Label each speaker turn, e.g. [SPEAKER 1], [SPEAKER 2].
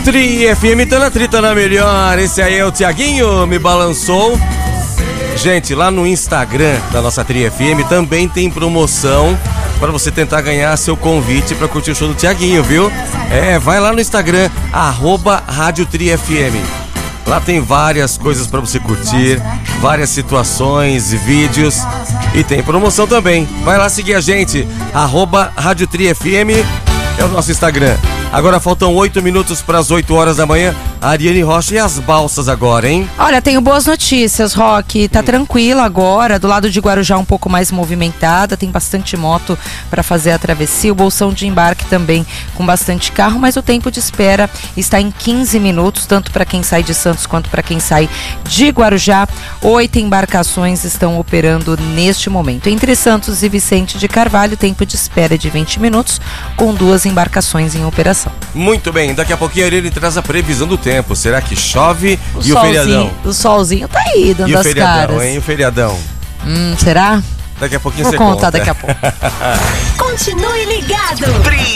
[SPEAKER 1] Tri FM tá na trita na melhor. Esse aí é o Tiaguinho, me balançou. Gente, lá no Instagram da nossa Tri FM também tem promoção para você tentar ganhar seu convite para curtir o show do Tiaguinho, viu? Vai lá no Instagram, @Rádio Tri FM. Lá tem várias coisas para você curtir, várias situações e vídeos. E tem promoção também. Vai lá seguir a gente, @Rádio Tri FM é o nosso Instagram. Agora faltam 8 minutos para as 8 horas da manhã. A Ariane Rocha e as balsas agora, hein?
[SPEAKER 2] Olha, tenho boas notícias, Rock. Tá tranquila agora. Do lado de Guarujá um pouco mais movimentada. Tem bastante moto para fazer a travessia. O bolsão de embarque também com bastante carro. Mas o tempo de espera está em 15 minutos. Tanto para quem sai de Santos quanto para quem sai de Guarujá. 8 embarcações estão operando neste momento. Entre Santos e Vicente de Carvalho, tempo de espera é de 20 minutos. Com 2 embarcações em operação.
[SPEAKER 1] Muito bem, daqui a pouquinho a Ariane traz a previsão do tempo. Será que chove? E o feriadão?
[SPEAKER 2] O solzinho tá aí dando as caras.
[SPEAKER 1] E o feriadão?
[SPEAKER 2] Será?
[SPEAKER 1] Daqui a pouquinho
[SPEAKER 2] Vou
[SPEAKER 1] você
[SPEAKER 2] contar
[SPEAKER 1] conta.
[SPEAKER 2] daqui a pouco.
[SPEAKER 3] Continue ligado.